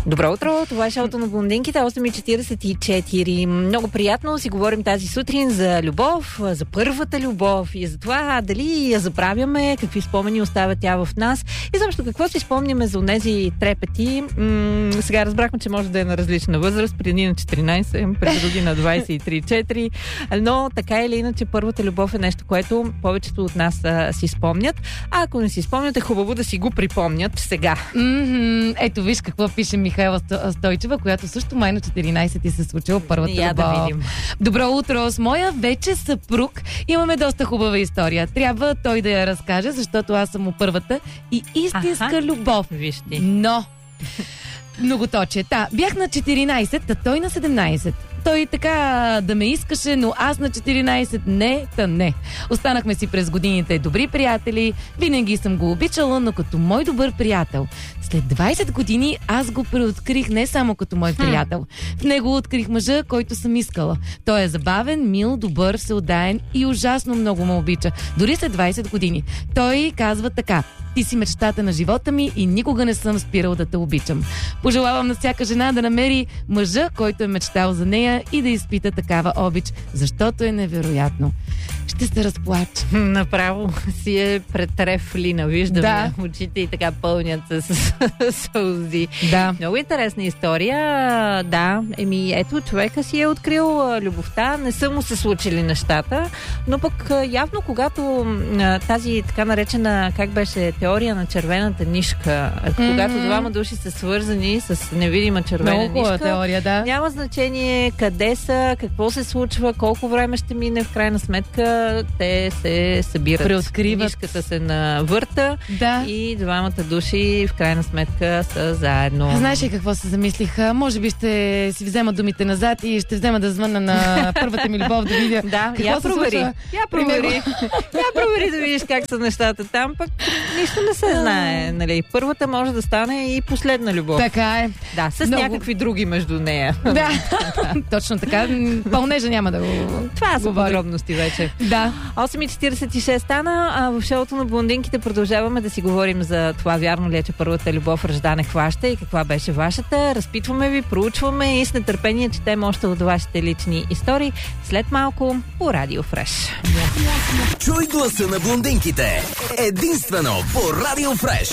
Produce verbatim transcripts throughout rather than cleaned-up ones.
Добро утро, това е шоуто на блондинките, осем и четиридесет и четири. Много приятно си говорим тази сутрин за любов, за първата любов и за това дали я забравяме, какви спомени оставя тя в нас и защо какво си спомняме за онези трепети. М- сега разбрахме, че може да е на различна възраст, преди на четиринайсет, преди други на двайсет и три четири, но така или иначе първата любов е нещо, което повечето от нас а, си спомнят. А ако не си спомнят, е хубаво да си го припомнят сега. Mm-hmm. Ето виж какво пише Михайла Стойчева, която също май на четиринайсет и се случила първата Я любов. да видим. Добро утро! С моя вече съпруг имаме доста хубава история. Трябва той да я разкаже, защото аз съм му първата и истинска Аха. любов. Виж ти. Но многоточие. Та, бях на четиринайсет, а той на седемнайсет. Той така да ме искаше, но аз на четиринайсет не, та не. Останахме си през годините добри приятели, винаги съм го обичала, но като мой добър приятел. След двайсет години аз го преоткрих не само като мой приятел. В него открих мъжа, който съм искала. Той е забавен, мил, добър, всеотдаен и ужасно много ме обича. Дори след двайсет години. Той казва така: ти си мечтата на живота ми и никога не съм спирал да те обичам. Пожелавам на всяка жена да намери мъжа, който е мечтал за нея и да изпита такава обич, защото е невероятно. Ще се разплача. Направо си е претрефлина, виждаме. Да. Очите и така пълнят с сълзи. Да. Много интересна история. Да, еми ето, човека си е открил а, любовта, не са му се случили нещата, но пък а, явно когато а, тази така наречена, как беше, теория на червената нишка, а, когато Мгм. двама души са свързани с невидима червена Много хубава нишка, теория, да. няма значение къде са, какво се случва, колко време ще мине, в крайна сметка те се събират. Преоткриват. Нишката се навърта Да. и двамата души в крайна сметка са заедно. Знаеш ли какво се замислих? А, Може би ще си взема думите назад и ще взема да звънна на първата ми любов да видя Да, какво я се провери. случва Я при него. провери. Я провери да видиш как са нещата там, пък нищо не се знае. Нали? Първата може да стане и последна любов. Така е. Да, с Много. някакви други между нея. Да, точно така. М, Пълнежа няма да го Това са говори. подробности вече. Да. осем и четиридесет и шест стана, а в шоуто на блондинките продължаваме да си говорим за това вярно ли е, че първата любов ражда не хваща и каква беше вашата. Разпитваме ви, проучваме и с нетърпение четем още от вашите лични истории след малко по Радио Фреш. Чуй гласа на блондинките. Единствено по Радио Фреш.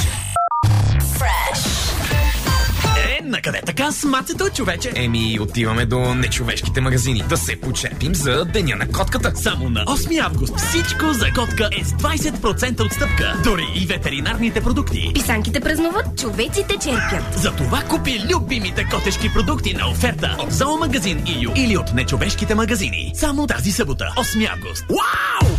Е, накъде така с мацето, човече? Еми, отиваме до нечовешките магазини. Да се почепим за Деня на котката. Само на осми август всичко за котка е с двайсет процента отстъпка. Дори и ветеринарните продукти. Писанките празнуват, човеците черпят. Затова купи любимите котешки продукти на оферта от Зоомагазин и ю или от нечовешките магазини. Само тази събота, осми август. Вау!